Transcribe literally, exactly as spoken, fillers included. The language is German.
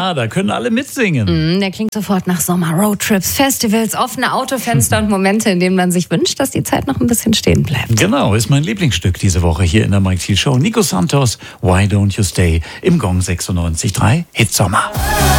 Ja, da können alle mitsingen. Mm, der klingt sofort nach Sommer, Roadtrips, Festivals, offene Autofenster und Momente, in denen man sich wünscht, dass die Zeit noch ein bisschen stehen bleibt. Genau, ist mein Lieblingsstück diese Woche hier in der Mike Thiel Show. Nico Santos, Why Don't You Stay im Gong sechsundneunzig Komma drei Hitsommer.